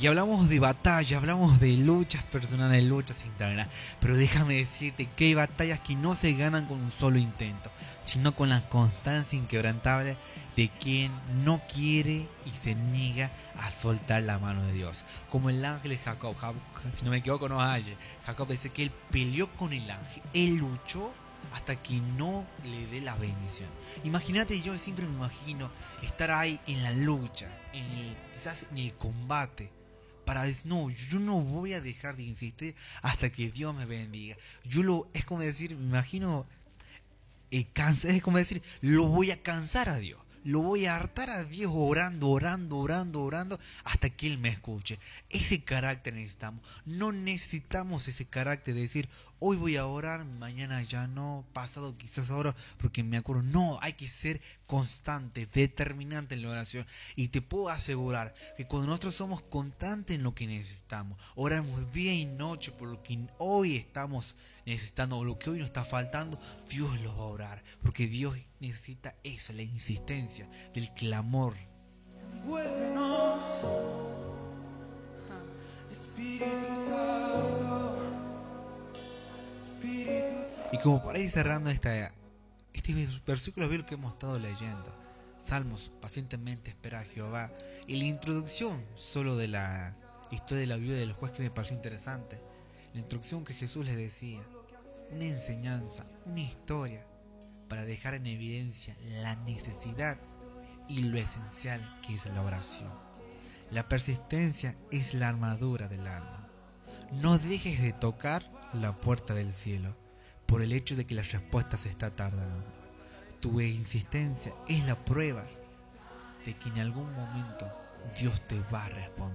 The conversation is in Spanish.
Y hablamos de batalla, hablamos de luchas personales, luchas internas. Pero déjame decirte que hay batallas que no se ganan con un solo intento, sino con la constancia inquebrantable de quien no quiere y se niega a soltar la mano de Dios. Como el ángel de Jacob, si no me equivoco no hay. Jacob dice que él peleó con el ángel, él luchó hasta que no le dé la bendición. Imagínate, yo siempre me imagino estar ahí en la lucha, quizás en el combate, para decir, no, yo no voy a dejar de insistir hasta que Dios me bendiga. Es como decir, me imagino, es como decir, lo voy a cansar a Dios. Lo voy a hartar a Dios orando hasta que Él me escuche. Ese carácter necesitamos. No necesitamos ese carácter de decir, hoy voy a orar, mañana ya no, pasado quizás oro porque me acuerdo. No, hay que ser constante, determinante en la oración. Y te puedo asegurar que cuando nosotros somos constantes en lo que necesitamos, oramos día y noche por lo que hoy estamos necesitando o lo que hoy nos está faltando, Dios lo va a orar. Porque Dios necesita eso, la insistencia del clamor. Vuélvenos, Espíritu Santo, Espíritu Santo. Y como para ir cerrando este versículo bíblico que hemos estado leyendo, Salmos, pacientemente espera a Jehová, y la introducción solo de la historia de la viuda del juez, que me pareció interesante, la introducción que Jesús les decía, una enseñanza, una historia para dejar en evidencia la necesidad y lo esencial que es la oración. La persistencia es la armadura del alma. No dejes de tocar la puerta del cielo por el hecho de que la respuesta se está tardando. Tu insistencia es la prueba de que en algún momento Dios te va a responder.